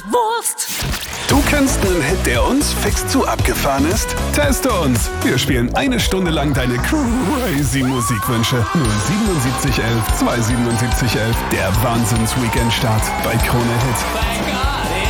Wurst! Du kennst einen Hit, der uns fix zu abgefahren ist? Teste uns! Wir spielen 1 Stunde lang deine crazy Musikwünsche. 07711 27711. Der Wahnsinns-Weekend-Start bei Krone Hit. Thank God